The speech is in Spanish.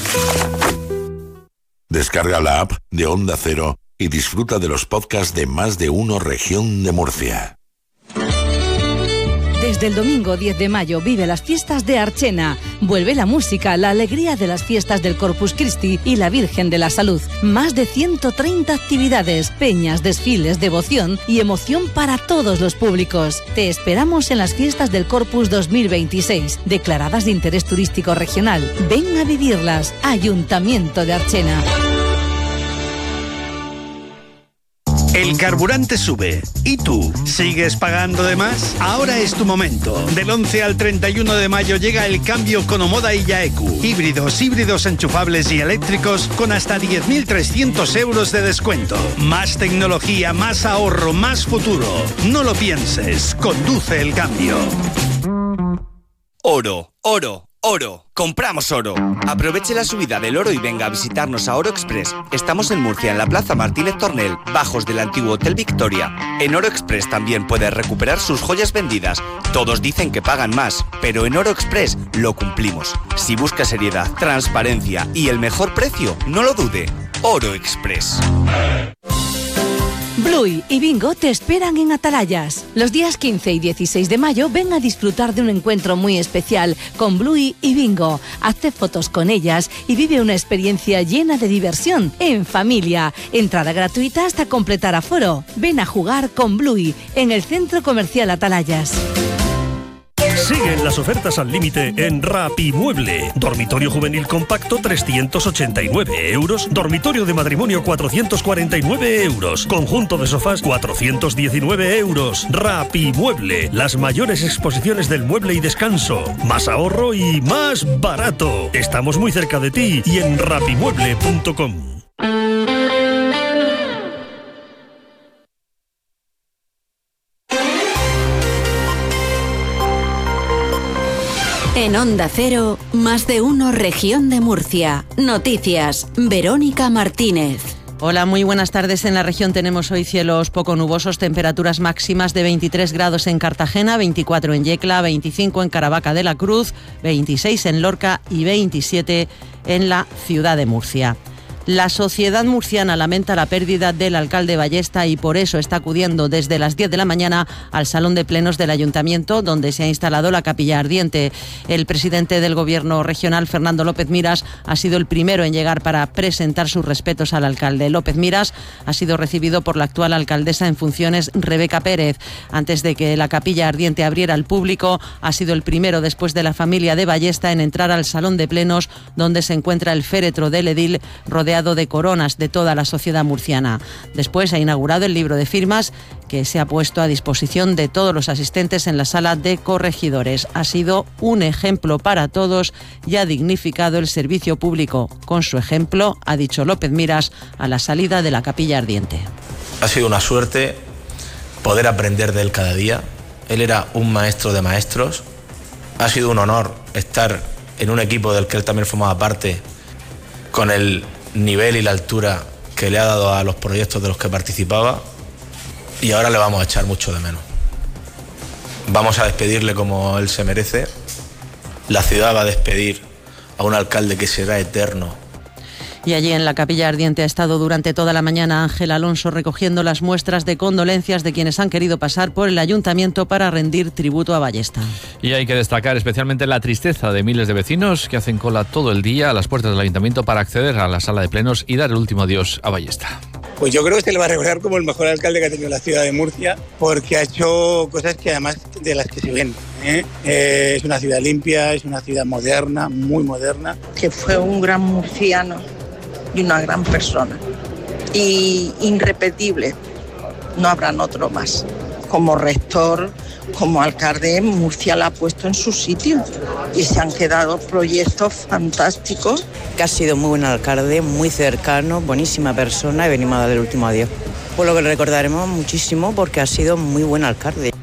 Descarga la app de Onda Cero y disfruta de los podcasts de Más de Uno Región de Murcia. Desde el domingo 10 de mayo vive las fiestas de Archena. Vuelve la música, la alegría de las fiestas del Corpus Christi y la Virgen de la Salud. Más de 130 actividades, peñas, desfiles, devoción y emoción para todos los públicos. Te esperamos en las fiestas del Corpus 2026, declaradas de interés turístico regional. Ven a vivirlas. Ayuntamiento de Archena. El carburante sube. ¿Y tú? ¿Sigues pagando de más? Ahora es tu momento. Del 11 al 31 de mayo llega el cambio con Omoda y Yaeku. Híbridos enchufables y eléctricos con hasta 10.300 euros de descuento. Más tecnología, más ahorro, más futuro. No lo pienses. Conduce el cambio. Oro, oro. Oro, compramos oro. Aproveche la subida del oro y venga a visitarnos a Oro Express. Estamos en Murcia, en la Plaza Martínez Tornel, bajos del antiguo Hotel Victoria. En Oro Express también puede recuperar sus joyas vendidas. Todos dicen que pagan más, pero en Oro Express lo cumplimos. Si busca seriedad, transparencia y el mejor precio, no lo dude. Oro Express. Bluey y Bingo te esperan en Atalayas. Los días 15 y 16 de mayo ven a disfrutar de un encuentro muy especial con Bluey y Bingo. Hazte fotos con ellas y vive una experiencia llena de diversión en familia. Entrada gratuita hasta completar aforo. Ven a jugar con Bluey en el Centro Comercial Atalayas. Siguen las ofertas al límite en Rapimueble. Dormitorio juvenil compacto 389 euros. Dormitorio de matrimonio 449 euros. Conjunto de sofás 419 euros. Rapimueble. Las mayores exposiciones del mueble y descanso. Más ahorro y más barato. Estamos muy cerca de ti y en rapimueble.com. En Onda Cero, Más de Uno Región de Murcia. Noticias, Verónica Martínez. Hola, muy buenas tardes. En la región tenemos hoy cielos poco nubosos, temperaturas máximas de 23 grados en Cartagena, 24 en Yecla, 25 en Caravaca de la Cruz, 26 en Lorca y 27 en la ciudad de Murcia. La sociedad murciana lamenta la pérdida del alcalde Ballesta y por eso está acudiendo desde las 10 de la mañana al Salón de Plenos del Ayuntamiento, donde se ha instalado la capilla ardiente. El presidente del Gobierno regional, Fernando López Miras, ha sido el primero en llegar para presentar sus respetos al alcalde. López Miras ha sido recibido por la actual alcaldesa en funciones, Rebeca Pérez. Antes de que la capilla ardiente abriera al público, ha sido el primero después de la familia de Ballesta en entrar al Salón de Plenos, donde se encuentra el féretro del edil rodeado de coronas de toda la sociedad murciana. Después ha inaugurado el libro de firmas que se ha puesto a disposición de todos los asistentes en la sala de corregidores. Ha sido un ejemplo para todos y ha dignificado el servicio público. Con su ejemplo, ha dicho López Miras a la salida de la capilla ardiente. Ha sido una suerte poder aprender de él cada día. Él era un maestro de maestros. Ha sido un honor estar en un equipo del que él también formaba parte, con el nivel y la altura que le ha dado a los proyectos de los que participaba, y ahora le vamos a echar mucho de menos. Vamos a despedirle como él se merece. La ciudad va a despedir a un alcalde que será eterno. Y allí en la capilla ardiente ha estado durante toda la mañana Ángel Alonso recogiendo las muestras de condolencias de quienes han querido pasar por el ayuntamiento para rendir tributo a Ballesta. Y hay que destacar especialmente la tristeza de miles de vecinos que hacen cola todo el día a las puertas del ayuntamiento para acceder a la sala de plenos y dar el último adiós a Ballesta. Pues yo creo que se le va a recordar como el mejor alcalde que ha tenido la ciudad de Murcia, porque ha hecho cosas que además de las que se ven. Es una ciudad limpia, es una ciudad moderna, muy moderna. Que fue un gran murciano y una gran persona. Y irrepetible, no habrán otro más. Como rector, como alcalde, Murcia la ha puesto en su sitio y se han quedado proyectos fantásticos. Que ha sido muy buen alcalde, muy cercano, buenísima persona y venimos a darle el último adiós. Por lo que le recordaremos muchísimo porque ha sido muy buen alcalde.